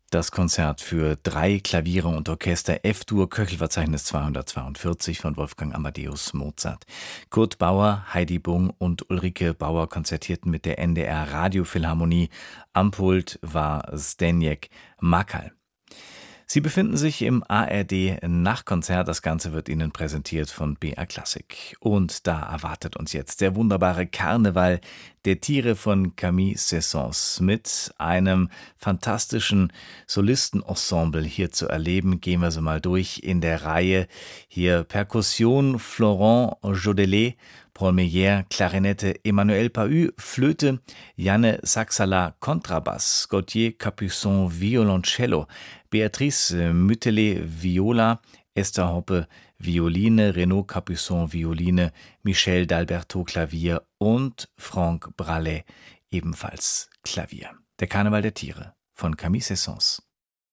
Das Konzert für 3 Klaviere und Orchester F-Dur, Köchelverzeichnis 242 von Wolfgang Amadeus Mozart. Kurt Bauer, Heidi Bung und Ulrike Bauer konzertierten mit der NDR Radiophilharmonie. Am Pult war Zdeněk Makal. Sie befinden sich im ARD Nachtkonzert. Das Ganze wird Ihnen präsentiert von BR Classic. Und da erwartet uns jetzt der wunderbare Karneval der Tiere von Camille Saint-Saëns mit einem fantastischen Solistenensemble hier zu erleben. Gehen wir so mal durch in der Reihe. Hier Perkussion Florent Jodelet, Paul Meyer, Klarinette Emmanuel Pahud, Flöte Janne Saxala, Kontrabass Gauthier Capuçon, Violoncello, Beatrice Müttele, Viola, Esther Hoppe, Violine, Renaud Capuçon, Violine, Michel d'Alberto, Klavier und Franck Bralet, ebenfalls Klavier. Der Karneval der Tiere von Camille Saint-Saëns.